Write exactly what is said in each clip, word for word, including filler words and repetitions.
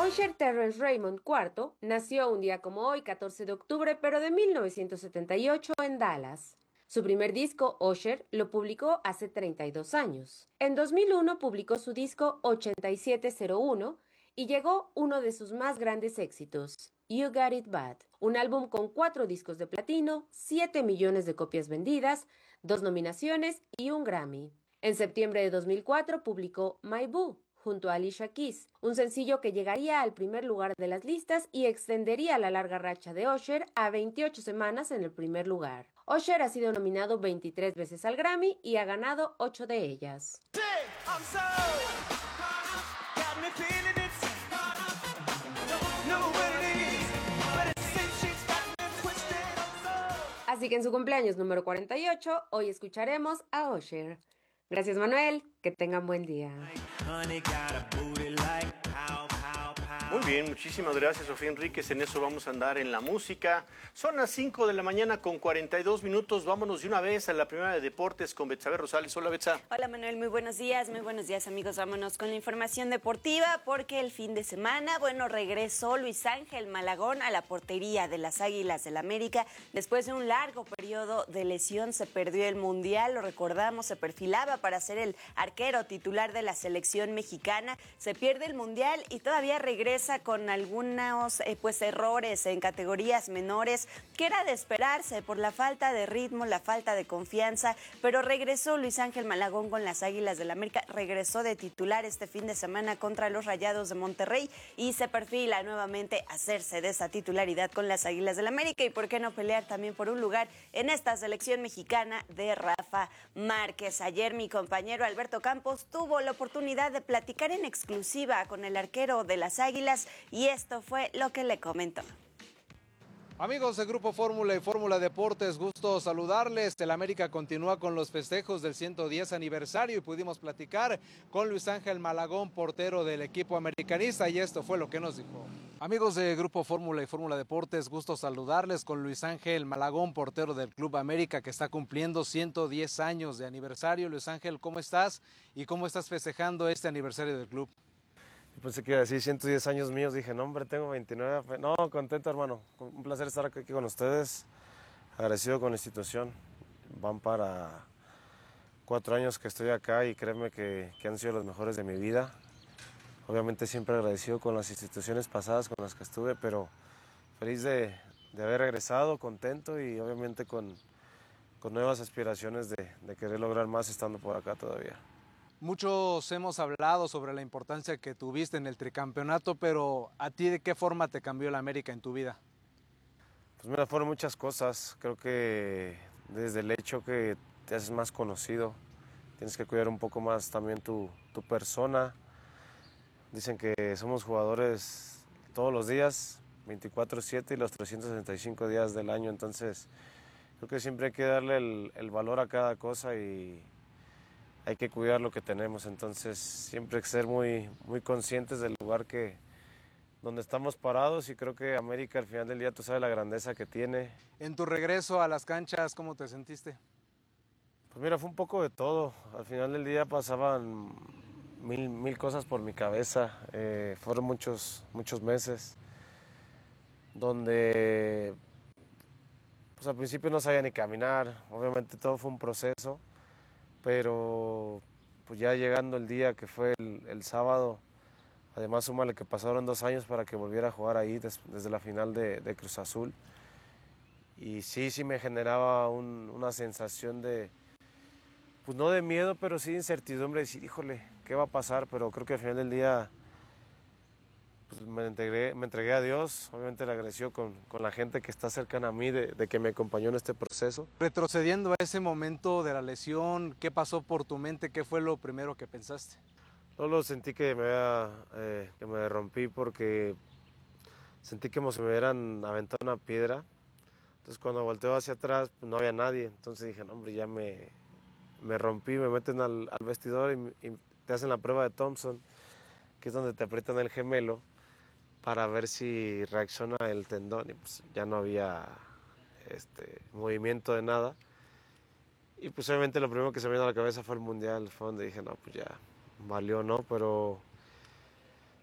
Usher Terrence Raymond cuarto nació un día como hoy, catorce de octubre, pero de mil novecientos setenta y ocho en Dallas. Su primer disco, Usher, lo publicó hace treinta y dos años. En dos mil uno publicó su disco ochenta y siete cero uno y llegó uno de sus más grandes éxitos, You Got It Bad, un álbum con cuatro discos de platino, siete millones de copias vendidas, dos nominaciones y un Grammy. En septiembre de dos mil cuatro publicó My Boo, junto a Alicia Keys, un sencillo que llegaría al primer lugar de las listas y extendería la larga racha de Usher a veintiocho semanas en el primer lugar. Usher ha sido nominado veintitrés veces al Grammy y ha ganado ocho de ellas. Así que en su cumpleaños número cuarenta y ocho, hoy escucharemos a Usher. Gracias, Manuel. Que tengan buen día. Muy bien, muchísimas gracias, Sofía Enríquez. En eso vamos a andar en la música. Son las cinco de la mañana con cuarenta y dos minutos. Vámonos de una vez a la primera de deportes con Betsabe Rosales. Hola, Betsa. Hola, Manuel. Muy buenos días. Muy buenos días, amigos. Vámonos con la información deportiva porque el fin de semana, bueno, regresó Luis Ángel Malagón a la portería de las Águilas del América. Después de un largo periodo de lesión, se perdió el Mundial. Lo recordamos, se perfilaba para ser el arquero titular de la selección mexicana. Se pierde el Mundial y todavía regresa con algunos eh, pues errores en categorías menores, que era de esperarse por la falta de ritmo, la falta de confianza, pero regresó Luis Ángel Malagón con las Águilas del América, regresó de titular este fin de semana contra los Rayados de Monterrey y se perfila nuevamente hacerse de esa titularidad con las Águilas del América y por qué no pelear también por un lugar en esta selección mexicana de Rafa Márquez. Ayer mi compañero Alberto Campos tuvo la oportunidad de platicar en exclusiva con el arquero de las Águilas y esto fue lo que le comentó. Amigos de Grupo Fórmula y Fórmula Deportes, gusto saludarles. El América continúa con los festejos del ciento diez aniversario y pudimos platicar con Luis Ángel Malagón, portero del equipo americanista, y esto fue lo que nos dijo. Amigos de Grupo Fórmula y Fórmula Deportes, gusto saludarles con Luis Ángel Malagón, portero del Club América, que está cumpliendo ciento diez años de aniversario. Luis Ángel, ¿cómo estás? ¿Y cómo estás festejando este aniversario del club? Pensé que iba a decir ciento diez años míos, dije, no hombre, tengo veintinueve. No, contento, hermano, un placer estar aquí con ustedes, agradecido con la institución. Van para cuatro años que estoy acá y créeme que, que han sido los mejores de mi vida. Obviamente siempre agradecido con las instituciones pasadas con las que estuve, pero feliz de, de haber regresado, contento y obviamente con, con nuevas aspiraciones de, de querer lograr más estando por acá todavía. Muchos hemos hablado sobre la importancia que tuviste en el tricampeonato, pero ¿a ti de qué forma te cambió el América en tu vida? Pues mira, fueron muchas cosas. Creo que desde el hecho que te haces más conocido, tienes que cuidar un poco más también tu, tu persona. Dicen que somos jugadores todos los días, veinticuatro siete y los trescientos sesenta y cinco días del año, entonces creo que siempre hay que darle el, el valor a cada cosa y hay que cuidar lo que tenemos, entonces siempre hay que ser muy, muy conscientes del lugar que, donde estamos parados y creo que América al final del día tú sabes la grandeza que tiene. En tu regreso a las canchas, ¿cómo te sentiste? Pues mira, fue un poco de todo, al final del día pasaban mil, mil cosas por mi cabeza, eh, fueron muchos, muchos meses donde pues al principio no sabía ni caminar, obviamente todo fue un proceso. Pero pues ya llegando el día que fue el, el sábado, además súmale que pasaron dos años para que volviera a jugar ahí des, desde la final de, de Cruz Azul. Y sí, sí me generaba un, una sensación de, pues no de miedo, pero sí de incertidumbre, de decir, híjole, ¿qué va a pasar? Pero creo que al final del día pues me, entregué, me entregué a Dios, obviamente le agradeció con, con la gente que está cercana a mí, de, de que me acompañó en este proceso. Retrocediendo a ese momento de la lesión, ¿qué pasó por tu mente? ¿Qué fue lo primero que pensaste? Solo sentí que me, había, eh, que me rompí porque sentí como si me hubieran aventado una piedra. Entonces cuando volteo hacia atrás pues no había nadie, entonces dije, no hombre, ya me, me rompí, me meten al, al vestidor y, y te hacen la prueba de Thompson, que es donde te aprietan el gemelo para ver si reacciona el tendón y pues ya no había este, movimiento de nada. Y pues obviamente lo primero que se me vino a la cabeza fue el Mundial, fue donde dije, no, pues ya valió, ¿no? Pero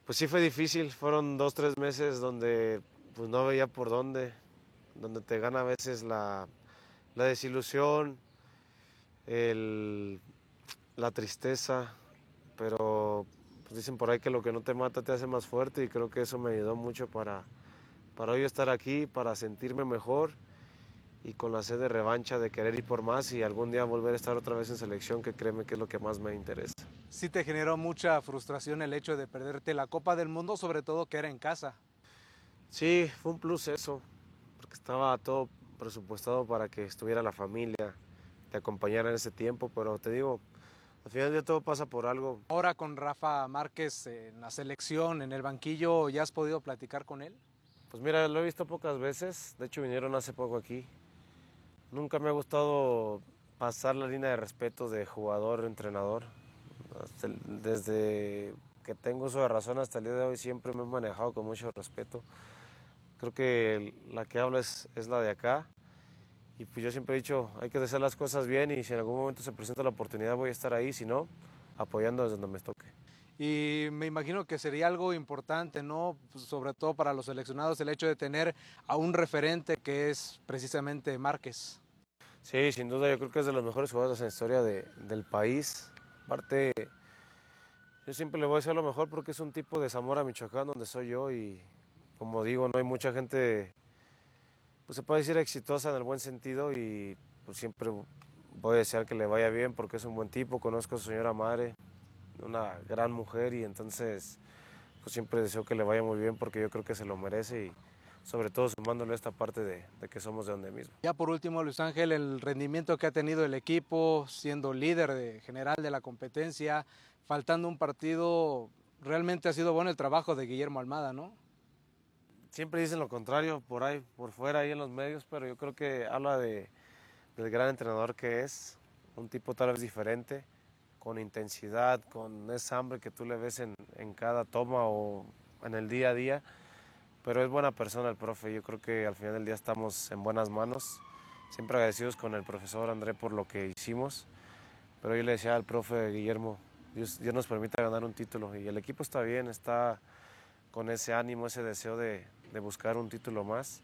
Pues sí fue difícil, fueron dos, tres meses donde pues no veía por dónde, donde te gana a veces la, la desilusión, el, la tristeza, pero pues dicen por ahí que lo que no te mata te hace más fuerte y creo que eso me ayudó mucho para, para hoy estar aquí, para sentirme mejor y con la sed de revancha, de querer ir por más y algún día volver a estar otra vez en selección, que créeme que es lo que más me interesa. Sí te generó mucha frustración el hecho de perderte la Copa del Mundo, sobre todo que era en casa. Sí, fue un plus eso, porque estaba todo presupuestado para que estuviera la familia, te acompañara en ese tiempo, pero te digo, al final del día todo pasa por algo. Ahora con Rafa Márquez en la selección, en el banquillo, ¿ya has podido platicar con él? Pues mira, lo he visto pocas veces, de hecho vinieron hace poco aquí. Nunca me ha gustado pasar la línea de respeto de jugador-entrenador. Desde que tengo uso de razón hasta el día de hoy siempre me he manejado con mucho respeto. Creo que la que habla es, es la de acá. Y pues yo siempre he dicho, hay que hacer las cosas bien y si en algún momento se presenta la oportunidad voy a estar ahí, si no, apoyando desde donde me toque. Y me imagino que sería algo importante, ¿no? Pues sobre todo para los seleccionados, el hecho de tener a un referente que es precisamente Márquez. Sí, sin duda, yo creo que es de los mejores jugadores en la historia de, del país. Aparte, yo siempre le voy a decir lo mejor porque es un tipo de Zamora, Michoacán, donde soy yo y como digo, no hay mucha gente, pues se puede decir exitosa en el buen sentido y pues siempre voy a desear que le vaya bien porque es un buen tipo, conozco a su señora madre, una gran mujer y entonces pues siempre deseo que le vaya muy bien porque yo creo que se lo merece y sobre todo sumándole esta parte de, de que somos de donde mismo. Ya por último, Luis Ángel, el rendimiento que ha tenido el equipo, siendo líder de, general de la competencia, faltando un partido, realmente ha sido bueno el trabajo de Guillermo Almada, ¿no? Siempre dicen lo contrario, por ahí, por fuera, ahí en los medios, pero yo creo que habla de, del gran entrenador que es, un tipo tal vez diferente, con intensidad, con esa hambre que tú le ves en, en cada toma o en el día a día, pero es buena persona el profe, yo creo que al final del día estamos en buenas manos, siempre agradecidos con el profesor André por lo que hicimos, pero yo le decía al profe Guillermo, Dios, Dios nos permite ganar un título y el equipo está bien, está con ese ánimo, ese deseo de, de buscar un título más.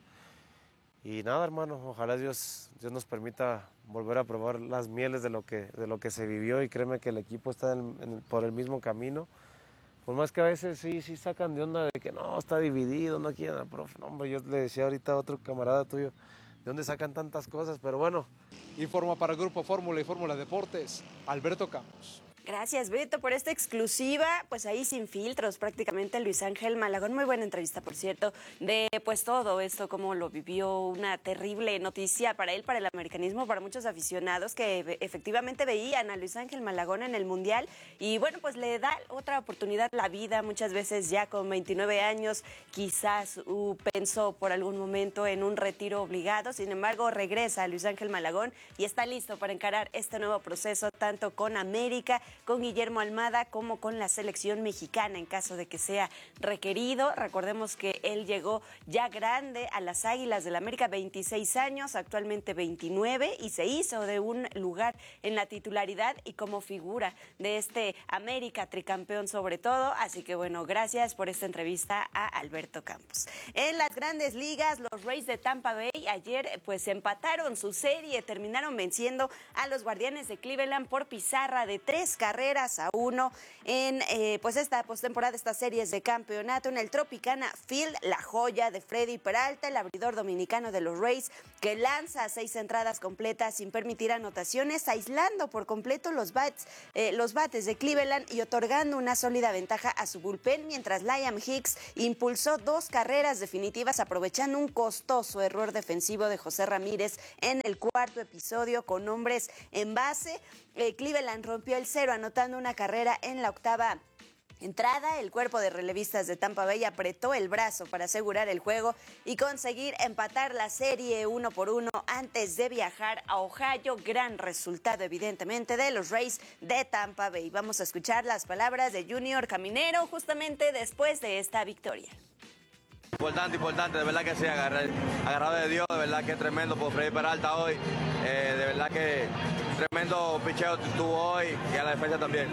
Y nada, hermano, ojalá Dios, Dios nos permita volver a probar las mieles de lo que, de lo que se vivió y créeme que el equipo está en, en, por el mismo camino. Por más que a veces sí, sí sacan de onda de que no, está dividido, no quieren al profe. No, hombre, yo le decía ahorita a otro camarada tuyo, ¿de dónde sacan tantas cosas? Pero bueno. Informa para Grupo Fórmula y Fórmula Deportes, Alberto Campos. Gracias, Beto, por esta exclusiva, pues ahí sin filtros prácticamente, Luis Ángel Malagón. Muy buena entrevista, por cierto, de pues todo esto, cómo lo vivió, una terrible noticia para él, para el americanismo, para muchos aficionados que efectivamente veían a Luis Ángel Malagón en el Mundial y bueno, pues le da otra oportunidad la vida, muchas veces ya con veintinueve años, quizás uh, pensó por algún momento en un retiro obligado, sin embargo regresa Luis Ángel Malagón y está listo para encarar este nuevo proceso, tanto con América, con Guillermo Almada como con la selección mexicana en caso de que sea requerido. Recordemos que él llegó ya grande a las Águilas del América, veintiséis años, actualmente veintinueve, y se hizo de un lugar en la titularidad y como figura de este América tricampeón sobre todo. Así que bueno, gracias por esta entrevista a Alberto Campos. En las grandes ligas, los Rays de Tampa Bay ayer pues empataron su serie, terminaron venciendo a los Guardianes de Cleveland por pizarra de tres carreras a uno en eh, pues esta postemporada, estas series de campeonato en el Tropicana Field, la joya de Freddy Peralta, el abridor dominicano de los Rays, que lanza seis entradas completas sin permitir anotaciones, aislando por completo los bats, eh, los bates de Cleveland y otorgando una sólida ventaja a su bullpen, mientras Liam Hicks impulsó dos carreras definitivas aprovechando un costoso error defensivo de José Ramírez en el cuarto episodio con hombres en base. Eh, Cleveland rompió el cero anotando una carrera en la octava entrada. El cuerpo de relevistas de Tampa Bay apretó el brazo para asegurar el juego y conseguir empatar la serie uno por uno antes de viajar a Ohio. Gran resultado, evidentemente, de los Rays de Tampa Bay. Vamos a escuchar las palabras de Junior Caminero justamente después de esta victoria. Importante, importante, de verdad que sí, agarré, agarrado de Dios, de verdad que tremendo por Freddy Peralta hoy, eh, de verdad que tremendo picheo tuvo hoy y a la defensa también.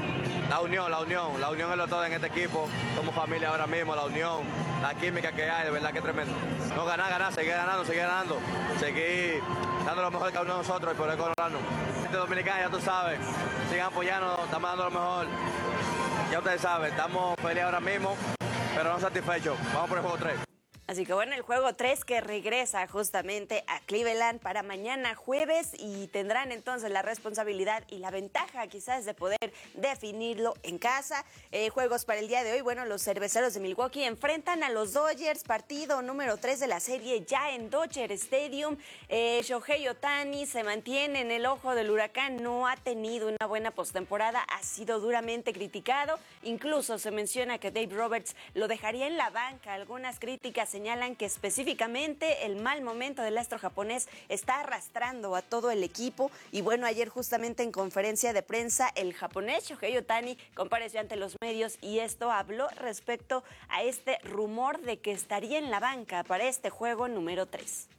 la unión, la unión, la unión es lo todo en este equipo. Somos familia ahora mismo, la unión, la química que hay, de verdad que es tremendo. No ganar, ganar, seguir ganando, seguir ganando, seguir dando lo mejor cada uno de nosotros y poder coronarnos. Gente dominicana, ya tú sabes, sigan apoyando, estamos dando lo mejor. Ya ustedes saben, estamos felices ahora mismo, pero no satisfechos. Vamos por el juego tres. Así que bueno, el juego tres que regresa justamente a Cleveland para mañana jueves y tendrán entonces la responsabilidad y la ventaja quizás de poder definirlo en casa. Eh, juegos para el día de hoy, bueno, los cerveceros de Milwaukee enfrentan a los Dodgers, partido número tres de la serie ya en Dodger Stadium. Eh, Shohei Ohtani se mantiene en el ojo del huracán, no ha tenido una buena postemporada, ha sido duramente criticado, incluso se menciona que Dave Roberts lo dejaría en la banca. Algunas críticas señalan que específicamente el mal momento del astro japonés está arrastrando a todo el equipo y bueno, ayer justamente en conferencia de prensa el japonés Shohei Ohtani compareció ante los medios y esto habló respecto a este rumor de que estaría en la banca para este juego número tres.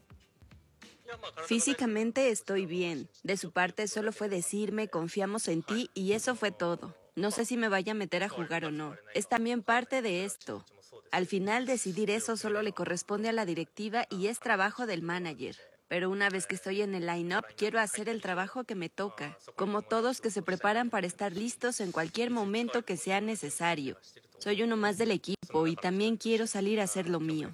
Físicamente estoy bien. De su parte solo fue decirme confiamos en ti y eso fue todo. No sé si me vaya a meter a jugar o no. Es también parte de esto. Al final decidir eso solo le corresponde a la directiva y es trabajo del manager. Pero una vez que estoy en el line-up, quiero hacer el trabajo que me toca, como todos que se preparan para estar listos en cualquier momento que sea necesario. Soy uno más del equipo y también quiero salir a hacer lo mío.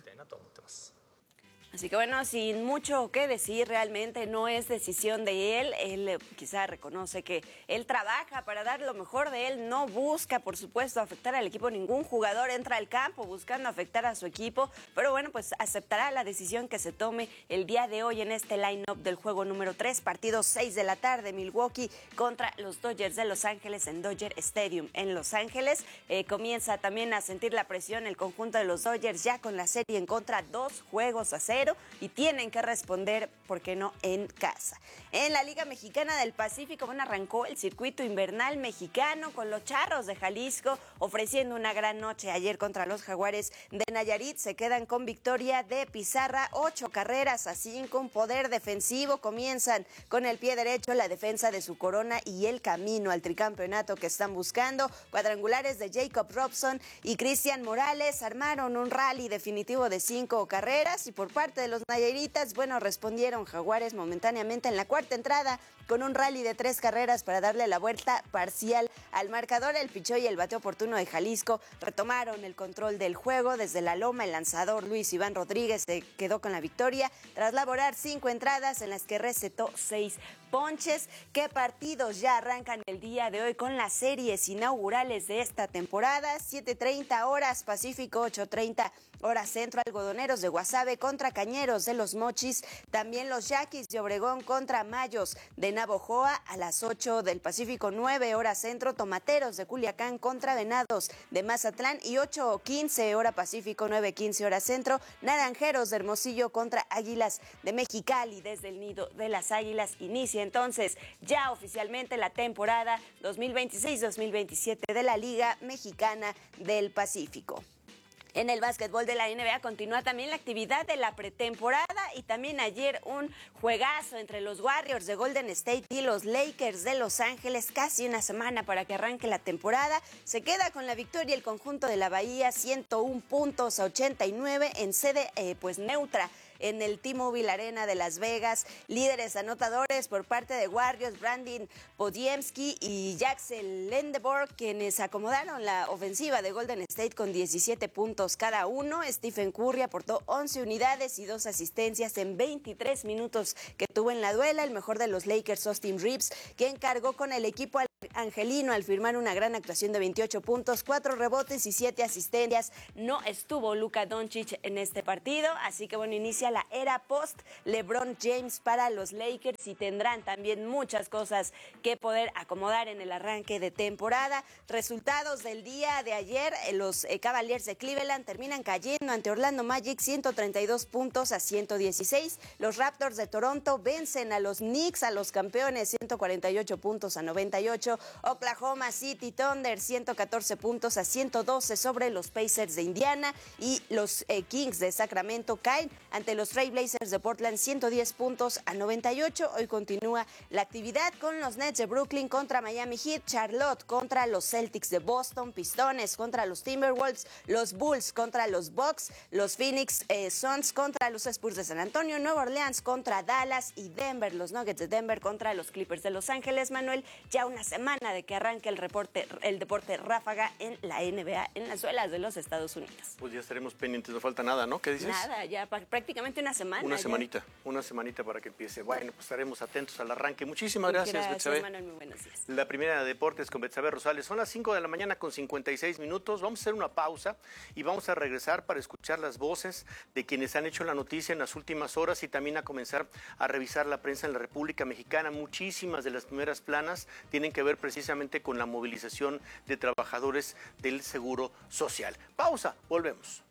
Así que bueno, sin mucho que decir, realmente no es decisión de él. Él eh, quizá reconoce que él trabaja para dar lo mejor de él, no busca, por supuesto, afectar al equipo. Ningún jugador entra al campo buscando afectar a su equipo, pero bueno, pues aceptará la decisión que se tome el día de hoy en este line-up del juego número tres, partido seis de la tarde, Milwaukee contra los Dodgers de Los Ángeles en Dodger Stadium en Los Ángeles. Eh, comienza también a sentir la presión el conjunto de los Dodgers ya con la serie en contra, dos juegos a cero. Y tienen que responder, ¿por qué no?, en casa. En la Liga Mexicana del Pacífico, bueno, arrancó el circuito invernal mexicano con los Charros de Jalisco ofreciendo una gran noche ayer contra los Jaguares de Nayarit. Se quedan con victoria de pizarra, ocho carreras a cinco, un poder defensivo. Comienzan con el pie derecho la defensa de su corona y el camino al tricampeonato que están buscando. Cuadrangulares de Jacob Robson y Cristian Morales armaron un rally definitivo de cinco carreras y por parte de los nayaritas, bueno, respondieron Jaguares momentáneamente en la cuarta entrada con un rally de tres carreras para darle la vuelta parcial al marcador. El pichó y el bateo oportuno de Jalisco retomaron el control del juego. Desde la loma, el lanzador Luis Iván Rodríguez se quedó con la victoria tras laborar cinco entradas en las que recetó seis ponches. ¿Qué partidos ya arrancan el día de hoy con las series inaugurales de esta temporada? siete treinta horas Pacífico, ocho treinta horas Centro. Algodoneros de Guasave contra Cañeros de Los Mochis. También los Yaquis de Obregón contra Mayos de Navojoa a las ocho del Pacífico, nueve horas Centro. Tomateros de Culiacán contra Venados de Mazatlán y ocho quince hora Pacífico, nueve quince hora Centro. Naranjeros de Hermosillo contra Águilas de Mexicali. Desde el Nido de las Águilas inicia entonces ya oficialmente la temporada dos mil veintiséis dos mil veintisiete de la Liga Mexicana del Pacífico. En el básquetbol de la N B A continúa también la actividad de la pretemporada y también ayer un juegazo entre los Warriors de Golden State y los Lakers de Los Ángeles, casi una semana para que arranque la temporada. Se queda con la victoria el conjunto de la Bahía, ciento uno puntos a ochenta y nueve en sede eh, pues neutra en el T-Mobile Arena de Las Vegas. Líderes anotadores por parte de Warriors, Brandon Podjemski y Jackson Lendeborg, quienes acomodaron la ofensiva de Golden State con diecisiete puntos cada uno. Stephen Curry aportó once unidades y dos asistencias en veintitrés minutos que tuvo en la duela. El mejor de los Lakers, Austin Reeves, quien cargó con el equipo angelino al firmar una gran actuación de veintiocho puntos, cuatro rebotes y siete asistencias. No estuvo Luka Doncic en este partido, así que bueno, inicia la era post LeBron James para los Lakers y tendrán también muchas cosas que poder acomodar en el arranque de temporada. Resultados del día de ayer, los eh, Cavaliers de Cleveland terminan cayendo ante Orlando Magic ciento treinta y dos puntos a ciento dieciséis. Los Raptors de Toronto vencen a los Knicks, a los campeones, ciento cuarenta y ocho puntos a noventa y ocho. hecho Oklahoma City Thunder, ciento catorce puntos a ciento doce sobre los Pacers de Indiana, y los eh, Kings de Sacramento caen ante los Trail Blazers de Portland, ciento diez puntos a noventa y ocho. Hoy continúa la actividad con los Nets de Brooklyn contra Miami Heat, Charlotte contra los Celtics de Boston, Pistones contra los Timberwolves, los Bulls contra los Bucks, los Phoenix eh, Suns contra los Spurs de San Antonio, Nueva Orleans contra Dallas y Denver, los Nuggets de Denver contra los Clippers de Los Ángeles. Manuel, ya una semana de que arranque el, reporte, el deporte ráfaga en la N B A, en las suelas de los Estados Unidos. Pues ya estaremos pendientes, no falta nada, ¿no? ¿Qué dices? Nada, ya prácticamente una semana. Una ya. semanita, una semanita para que empiece. Bueno, pues estaremos atentos al arranque. Muchísimas gracias, Gracias, Betsabe. Manuel, muy buenos días. La primera de deportes con Betsabe Rosales. Son las cinco de la mañana con cincuenta y seis minutos. Vamos a hacer una pausa y vamos a regresar para escuchar las voces de quienes han hecho la noticia en las últimas horas y también a comenzar a revisar la prensa en la República Mexicana. Muchísimas de las primeras planas tienen que ver precisamente con la movilización de trabajadores del Seguro Social. Pausa, volvemos.